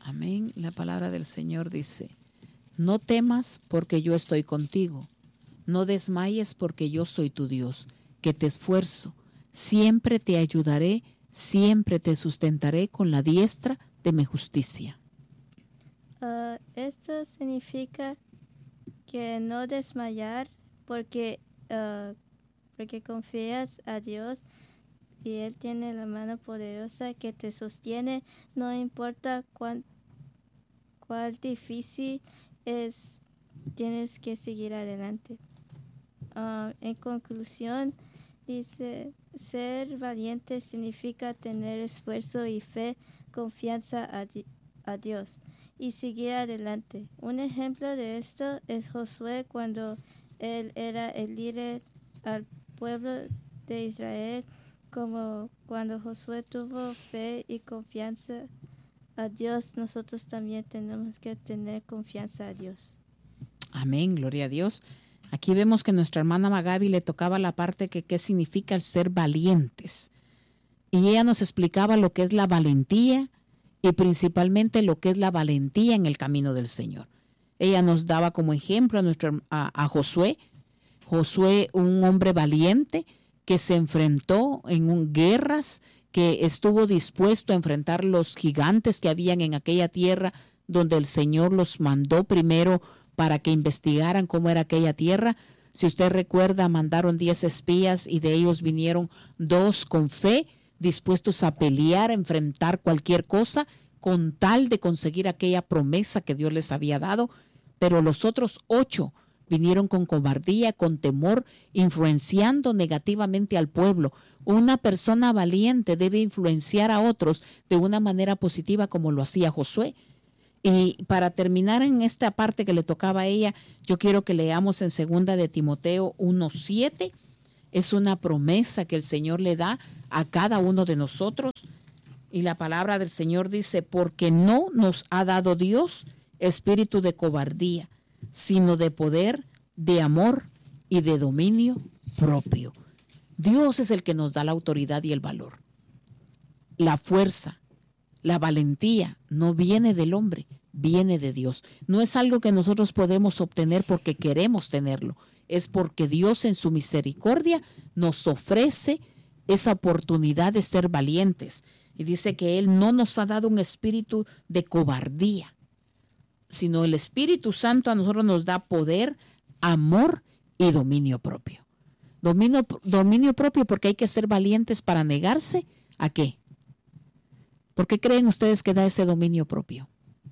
Amén. La palabra del Señor dice, no temas porque yo estoy contigo. No desmayes porque yo soy tu Dios, que te esfuerzo. Siempre te ayudaré, siempre te sustentaré con la diestra de mi justicia. Esto significa que no desmayar porque, porque confías a Dios y Él tiene la mano poderosa que te sostiene, no importa cuán difícil es, tienes que seguir adelante. En conclusión, dice, ser valiente significa tener esfuerzo y fe, confianza a Dios y seguir adelante. Un ejemplo de esto es Josué cuando él era el líder al pueblo de Israel, como cuando Josué tuvo fe y confianza a Dios, nosotros también tenemos que tener confianza a Dios. Amén, gloria a Dios. Aquí vemos que nuestra hermana Magabi le tocaba la parte que qué significa el ser valientes. Y ella nos explicaba lo que es la valentía y principalmente lo que es la valentía en el camino del Señor. Ella nos daba como ejemplo a Josué. Josué, un hombre valiente que se enfrentó en guerras, que estuvo dispuesto a enfrentar los gigantes que habían en aquella tierra donde el Señor los mandó primero para que investigaran cómo era aquella tierra. Si usted recuerda, mandaron 10 espías y de ellos vinieron 2 con fe, dispuestos a pelear, a enfrentar cualquier cosa con tal de conseguir aquella promesa que Dios les había dado, pero los otros 8 vinieron con cobardía, con temor, influenciando negativamente al pueblo. Una persona valiente debe influenciar a otros de una manera positiva como lo hacía Josué. Y para terminar en esta parte que le tocaba a ella, yo quiero que leamos en 2 de Timoteo 1:7. Es una promesa que el Señor le da a cada uno de nosotros. Y la palabra del Señor dice, porque no nos ha dado Dios espíritu de cobardía, sino de poder, de amor y de dominio propio. Dios es el que nos da la autoridad y el valor. La fuerza, la valentía no viene del hombre, viene de Dios. No es algo que nosotros podemos obtener porque queremos tenerlo. Es porque Dios en su misericordia nos ofrece esa oportunidad de ser valientes. Y dice que Él no nos ha dado un espíritu de cobardía, sino el Espíritu Santo a nosotros nos da poder, amor y dominio propio. Dominio propio porque hay que ser valientes para negarse ¿a qué? ¿Por qué creen ustedes que da ese dominio propio?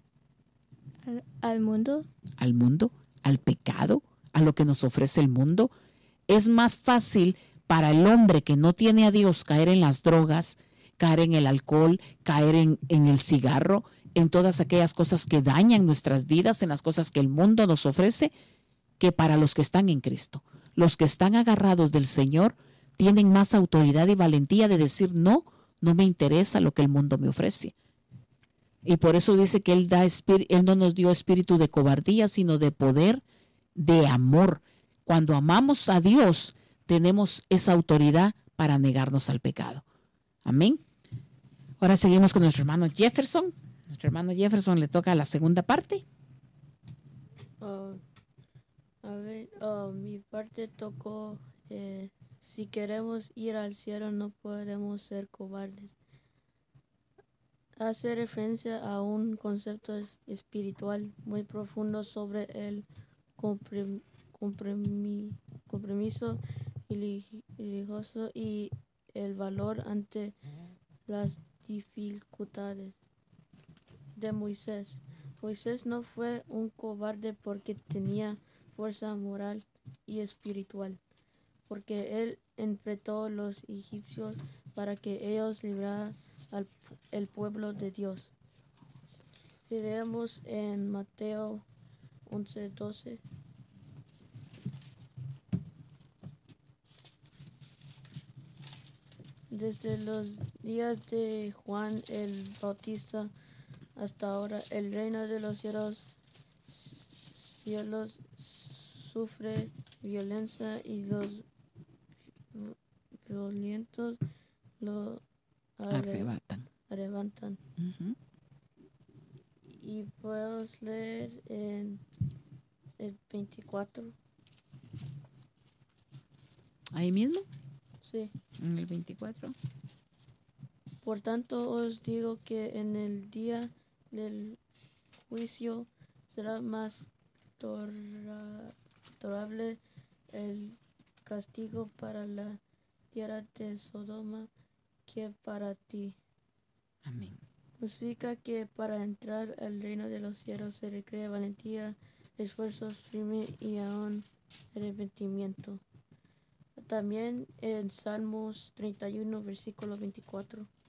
Al mundo. Al mundo, al pecado, a lo que nos ofrece el mundo. Es más fácil para el hombre que no tiene a Dios caer en las drogas, caer en el alcohol, caer en el cigarro, en todas aquellas cosas que dañan nuestras vidas, en las cosas que el mundo nos ofrece, que para los que están en Cristo. Los que están agarrados del Señor tienen más autoridad y valentía de decir no, no me interesa lo que el mundo me ofrece. Y por eso dice que Él no nos dio espíritu de cobardía, sino de poder, de amor. Cuando amamos a Dios, tenemos esa autoridad para negarnos al pecado. Amén. Ahora seguimos con nuestro hermano Jefferson. Nuestro hermano Jefferson le toca la segunda parte. Mi parte tocó, si queremos ir al cielo no podemos ser cobardes. Hace referencia a un concepto espiritual muy profundo sobre el compromiso religioso y el valor ante las dificultades de Moisés. Moisés no fue un cobarde porque tenía fuerza moral y espiritual, porque él enfrentó a los egipcios para que ellos libraran al pueblo de Dios. Si leemos en Mateo 11:12. Desde los días de Juan el Bautista hasta ahora, el reino de los cielos sufre violencia y los violentos lo arrebatan. Uh-huh. Y puedes leer en el 24. Ahí mismo, Sí. en el 24. Por tanto os digo que en el día del juicio será más tolerable el castigo para la tierra de Sodoma que para ti. Amén. Significa que para entrar al reino de los cielos se requiere valentía, esfuerzos firmes y aún arrepentimiento. También en Salmos 31, versículo 24.